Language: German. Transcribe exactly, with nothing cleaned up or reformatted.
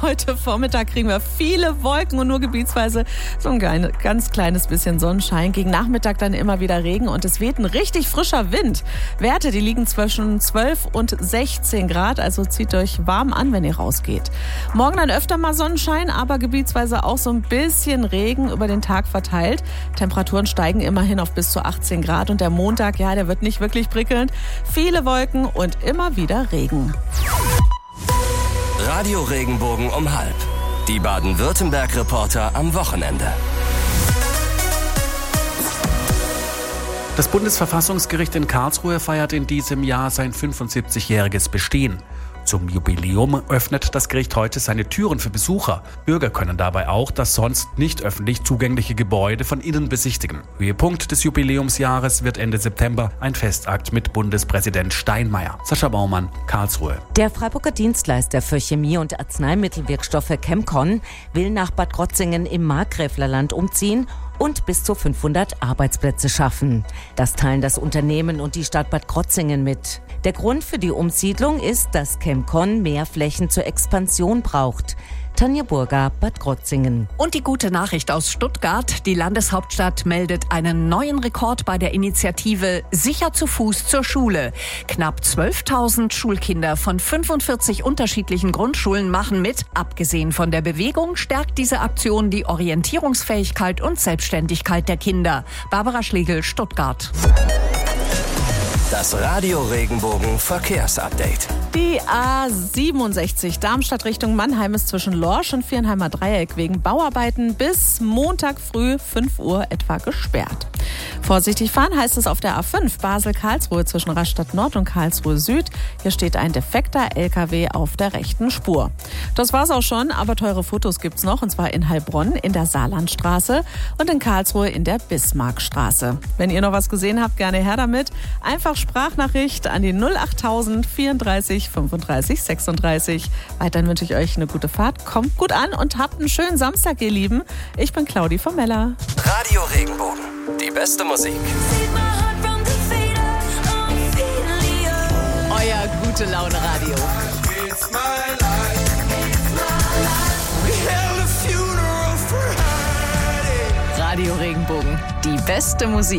Heute Vormittag kriegen wir viele Wolken und nur gebietsweise so ein ganz kleines bisschen Sonnenschein. Gegen Nachmittag dann immer wieder Regen und es weht ein richtig frischer Wind. Werte, die liegen zwischen zwölf und sechzehn Grad, also zieht euch warm an, wenn ihr rausgeht. Morgen dann öfter mal Sonnenschein, aber gebietsweise auch so ein bisschen Regen über den Tag verteilt. Temperaturen steigen immerhin auf bis zu achtzehn Grad und der Montag, ja, der wird nicht wirklich prickelnd. Viele Wolken und immer wieder Regen. Radio Regenbogen um halb. Die Baden-Württemberg-Reporter am Wochenende. Das Bundesverfassungsgericht in Karlsruhe feiert in diesem Jahr sein fünfundsiebzigjähriges Bestehen. Zum Jubiläum öffnet das Gericht heute seine Türen für Besucher. Bürger können dabei auch das sonst nicht öffentlich zugängliche Gebäude von innen besichtigen. Höhepunkt des Jubiläumsjahres wird Ende September ein Festakt mit Bundespräsident Steinmeier. Sascha Baumann, Karlsruhe. Der Freiburger Dienstleister für Chemie- und Arzneimittelwirkstoffe ChemCon will nach Bad Krozingen im Markgräflerland umziehen und bis zu fünfhundert Arbeitsplätze schaffen. Das teilen das Unternehmen und die Stadt Bad Krozingen mit. Der Grund für die Umsiedlung ist, dass ChemCon mehr Flächen zur Expansion braucht. Tanja Burger, Bad Krozingen. Und die gute Nachricht aus Stuttgart. Die Landeshauptstadt meldet einen neuen Rekord bei der Initiative Sicher zu Fuß zur Schule. Knapp zwölftausend Schulkinder von fünfundvierzig unterschiedlichen Grundschulen machen mit. Abgesehen von der Bewegung stärkt diese Aktion die Orientierungsfähigkeit und Selbstständigkeit der Kinder. Barbara Schlegel, Stuttgart. Das Radio Regenbogen Verkehrsupdate. Die A siebenundsechzig Darmstadt Richtung Mannheim ist zwischen Lorsch und Viernheimer Dreieck wegen Bauarbeiten bis Montag früh fünf Uhr etwa gesperrt. Vorsichtig fahren heißt es auf der A fünf Basel-Karlsruhe zwischen Rastatt Nord und Karlsruhe Süd. Hier steht ein defekter L K W auf der rechten Spur. Das war's auch schon, aber teure Fotos gibt's noch, und zwar in Heilbronn in der Saarlandstraße und in Karlsruhe in der Bismarckstraße. Wenn ihr noch was gesehen habt, gerne her damit. Einfach Sprachnachricht an die null achttausend vierunddreißig fünfunddreißig sechsunddreißig. Weiterhin wünsche ich euch eine gute Fahrt. Kommt gut an und habt einen schönen Samstag, ihr Lieben. Ich bin Claudi von Meller. Radio Regenbogen. Die beste Musik. Euer gute Laune Radio. Radio Regenbogen. Die beste Musik.